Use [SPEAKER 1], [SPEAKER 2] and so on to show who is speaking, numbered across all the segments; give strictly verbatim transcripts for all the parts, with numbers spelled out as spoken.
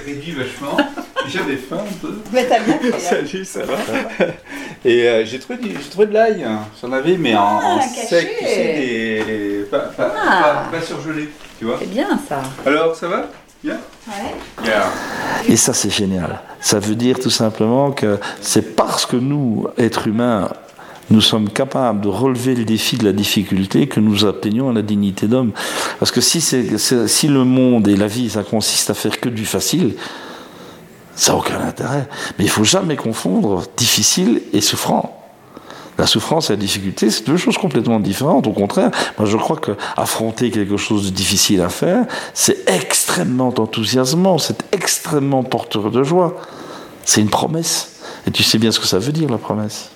[SPEAKER 1] réduit vachement. J'avais faim un peu.
[SPEAKER 2] Mais t'as bien fait.
[SPEAKER 1] Salut, ça va. Et euh, j'ai trouvé, du, j'ai trouvé de l'ail. J'en avais, mais en,
[SPEAKER 2] Ah,
[SPEAKER 1] en
[SPEAKER 2] caché.
[SPEAKER 1] sec, tu sais, des... pas, pas,
[SPEAKER 2] Ah.
[SPEAKER 1] pas, pas surgelé, tu vois.
[SPEAKER 2] C'est bien ça.
[SPEAKER 1] Alors, ça va? Bien?
[SPEAKER 2] Ouais.
[SPEAKER 1] Bien.
[SPEAKER 3] Et ça, c'est génial. Ça veut dire tout simplement que c'est parce que nous, êtres humains, nous sommes capables de relever le défi de la difficulté que nous atteignons à la dignité d'homme. Parce que si, c'est, c'est, si le monde et la vie, ça consiste à faire que du facile, ça n'a aucun intérêt. Mais il ne faut jamais confondre difficile et souffrant. La souffrance et la difficulté, c'est deux choses complètement différentes. Au contraire, moi je crois qu'affronter quelque chose de difficile à faire, c'est extrêmement enthousiasmant, c'est extrêmement porteur de joie. C'est une promesse. Et tu sais bien ce que ça veut dire, la promesse.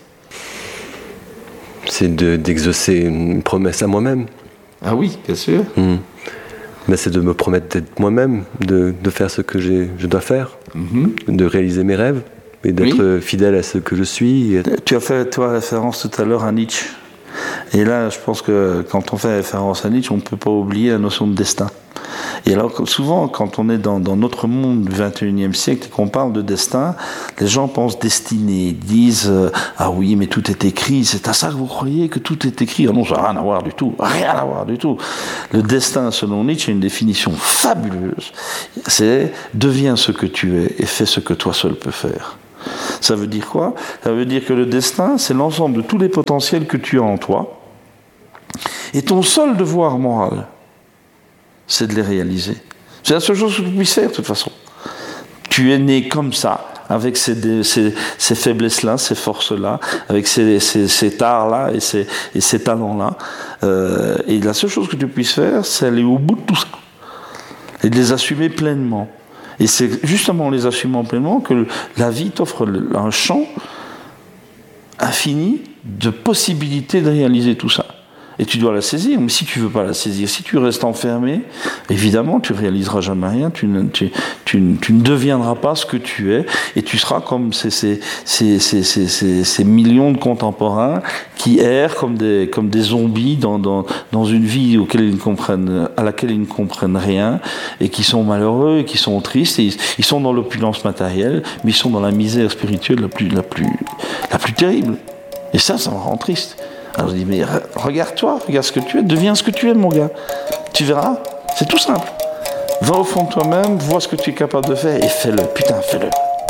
[SPEAKER 4] C'est de, d'exaucer une promesse à moi-même.
[SPEAKER 3] Ah oui, bien sûr.
[SPEAKER 4] Mmh. Mais c'est de me promettre d'être moi-même, de, de faire ce que j'ai, je dois faire, mmh. de réaliser mes rêves et d'être oui. fidèle à ce que je suis.
[SPEAKER 3] Tu as fait, toi, référence tout à l'heure à Nietzsche. Et là, je pense que quand on fait référence à Nietzsche, on ne peut pas oublier la notion de destin. Et alors, souvent, quand on est dans, dans notre monde du vingt et unième siècle et qu'on parle de destin, les gens pensent destinée. Ils disent euh, « Ah oui, mais tout est écrit. C'est à ça que vous croyez que tout est écrit ?» Ah non, ça n'a rien à voir du tout. Rien à voir du tout. Le destin, selon Nietzsche, a une définition fabuleuse. C'est « Deviens ce que tu es et fais ce que toi seul peux faire. » Ça veut dire quoi? Ça veut dire que le destin, c'est l'ensemble de tous les potentiels que tu as en toi. Et ton seul devoir moral, c'est de les réaliser. C'est la seule chose que tu puisses faire, de toute façon. Tu es né comme ça, avec ces, ces, ces faiblesses-là, ces forces-là, avec ces, ces, ces tares-là et ces, et ces talents-là. Euh, et la seule chose que tu puisses faire, c'est aller au bout de tout ça. Et de les assumer pleinement. Et c'est justement en les assumant pleinement que la vie t'offre un champ infini de possibilités de réaliser tout ça. Et tu dois la saisir, mais si tu ne veux pas la saisir, si tu restes enfermé, évidemment, tu ne réaliseras jamais rien, tu ne, tu, tu, tu ne deviendras pas ce que tu es, et tu seras comme ces, ces, ces, ces, ces, ces, ces millions de contemporains qui errent comme des, comme des zombies dans, dans, dans une vie auquel ils ne comprennent, à laquelle ils ne comprennent rien, et qui sont malheureux, et qui sont tristes, et ils, ils sont dans l'opulence matérielle, mais ils sont dans la misère spirituelle la plus, la plus, la plus terrible. Et ça, ça me rend triste. Alors je dis, mais regarde-toi, regarde ce que tu es, deviens ce que tu es, mon gars. Tu verras, c'est tout simple. Va au fond de toi-même, vois ce que tu es capable de faire et fais-le. Putain, fais-le.